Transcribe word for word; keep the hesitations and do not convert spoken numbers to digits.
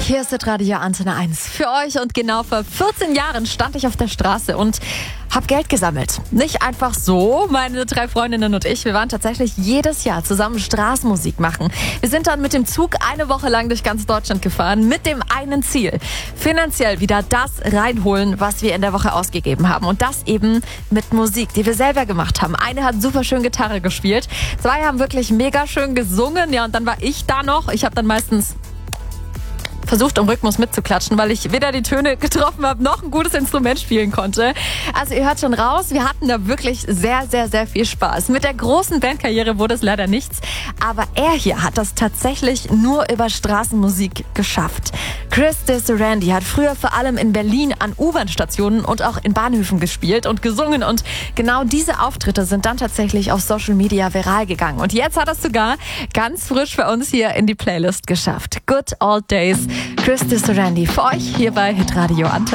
Hier ist Radio Antenne eins für euch und genau vor vierzehn Jahren stand ich auf der Straße und habe Geld gesammelt. Nicht einfach so, meine drei Freundinnen und ich, wir waren tatsächlich jedes Jahr zusammen Straßenmusik machen. Wir sind dann mit dem Zug eine Woche lang durch ganz Deutschland gefahren mit dem einen Ziel, finanziell wieder das reinholen, was wir in der Woche ausgegeben haben. Und das eben mit Musik, die wir selber gemacht haben. Eine hat super schön Gitarre gespielt, zwei haben wirklich mega schön gesungen, ja, und dann war ich da noch. Ich habe dann meistens versucht, im Rhythmus mitzuklatschen, weil ich weder die Töne getroffen habe, noch ein gutes Instrument spielen konnte. Also ihr hört schon raus, wir hatten da wirklich sehr, sehr, sehr viel Spaß. Mit der großen Bandkarriere wurde es leider nichts, aber er hier hat das tatsächlich nur über Straßenmusik geschafft. Chris Desorandi hat früher vor allem in Berlin an U-Bahn-Stationen und auch in Bahnhöfen gespielt und gesungen und genau diese Auftritte sind dann tatsächlich auf Social Media viral gegangen. Und jetzt hat er es sogar ganz frisch für uns hier in die Playlist geschafft. Good Old Days. Chris Desorandi für euch hier bei Hitradio Antenne.